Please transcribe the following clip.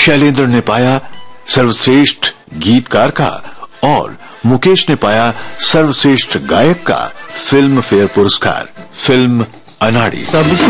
शैलेंद्र ने पाया सर्वश्रेष्ठ गीतकार का और मुकेश ने पाया सर्वश्रेष्ठ गायक का फिल्म फेयर पुरस्कार। फिल्म अनाड़ी।